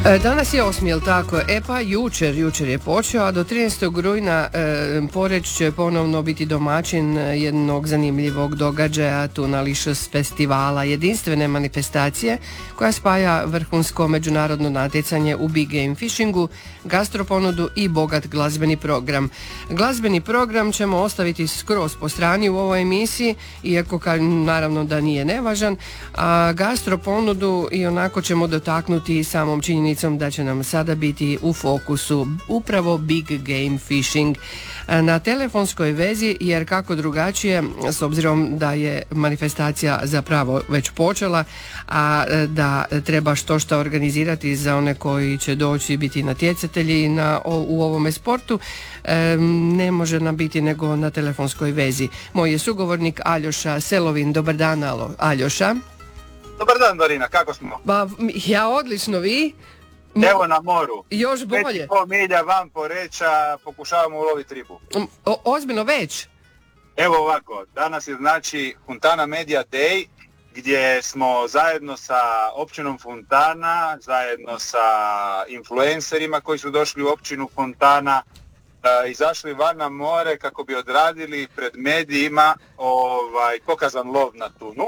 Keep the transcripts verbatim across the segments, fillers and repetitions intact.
Danas je osmi, jel tako? E pa jučer, jučer je počeo, a do trinaestog rujna e, Poreč će ponovno biti domaćin jednog zanimljivog događaja, Tunalicious festivala, jedinstvene manifestacije koja spaja vrhunsko međunarodno natjecanje u big game fishingu, gastroponudu i bogat glazbeni program. Glazbeni program ćemo ostaviti skroz po strani u ovoj emisiji, iako ka, naravno da nije nevažan, a gastroponudu i onako ćemo dotaknuti samom činjenicom da će nam sada biti u fokusu upravo big game fishing na telefonskoj vezi, jer kako drugačije, s obzirom da je manifestacija zapravo već počela, a da treba što što organizirati za one koji će doći biti natjecatelji na, u ovome sportu, ne može nam biti nego na telefonskoj vezi. Moj je sugovornik Aljoša Selovin. Dobar dan, Aljoša. Dobar dan, Dorina, kako smo? Ba, ja odlično, vi? Evo na moru. Još bolje. Pet i pol milja van Poreča, pokušavamo uloviti ribu. O, ozbiljno već? Evo ovako, danas je znači Fontana Media Day, gdje smo zajedno sa općinom Fontana, zajedno sa influencerima koji su došli u općinu Fontana, uh, izašli van na more kako bi odradili pred medijima ovaj, pokazan lov na tunu.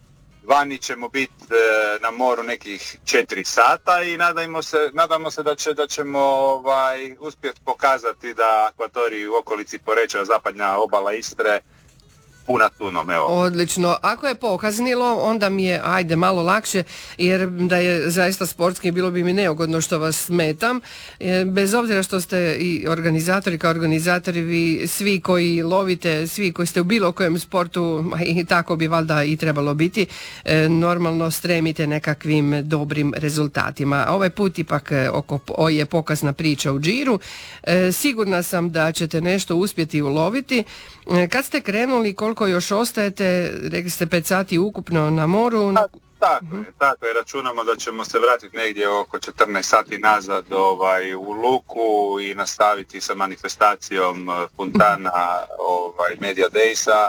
Vani ćemo biti e, na moru nekih četiri sata i nadamo se, nadamo se da, će, da ćemo ovaj, uspjeti pokazati da akvatorij u okolici Poreča, zapadnja obala Istre, puna tunom, evo. Odlično. Ako je pokaznilo, onda mi je, ajde, malo lakše, jer da je zaista sportski, bilo bi mi neugodno što vas smetam. Bez obzira što ste i organizatori, kao organizatori, vi svi koji lovite, svi koji ste u bilo kojem sportu, i tako bi valjda i trebalo biti, normalno stremite nekakvim dobrim rezultatima. Ovaj put ipak oko, je pokazna priča u džiru. Sigurna sam da ćete nešto uspjeti uloviti. Kad ste krenuli, koliko još ostajete, rekli ste pet sati ukupno na moru? Ta, tako uh-huh. je, tako je, računamo da ćemo se vratiti negdje oko četrnaest sati nazad ovaj, u luku i nastaviti sa manifestacijom Fontana ovaj, Media Daysa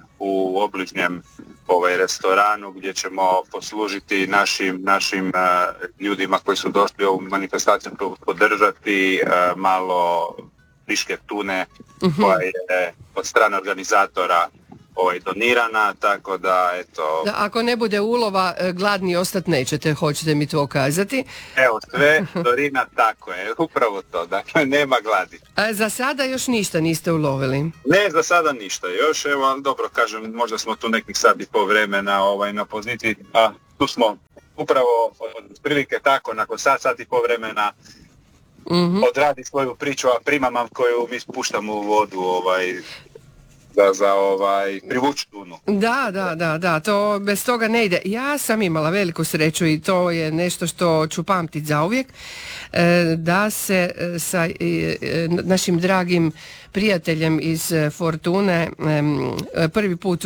u obližnjem ovaj, restoranu gdje ćemo poslužiti našim, našim uh, ljudima koji su došli ovu manifestaciju podržati uh, malo friške tune uh-huh. koja je od strane organizatora ovaj, donirana, tako da eto... Da, ako ne bude ulova, gladni ostat nećete, hoćete mi to kazati? Evo sve, Dorina, tako je, upravo to, dakle nema gladi. A za sada još ništa niste ulovili? Ne, za sada ništa još, evo, ali dobro kažem, možda smo tu nekih sat i pol vremena ovaj, na poziciji, a tu smo upravo od prilike tako, nakon sat, sat i pol vremena mm-hmm. odradi svoju priču, a primamam koju mi spuštamo u vodu, ovaj... za, za ovaj, privući tunu. Da, da, da, da, to bez toga ne ide. Ja sam imala veliku sreću i to je nešto što ću pamtiti zauvijek, da se sa našim dragim prijateljem iz Fortune prvi put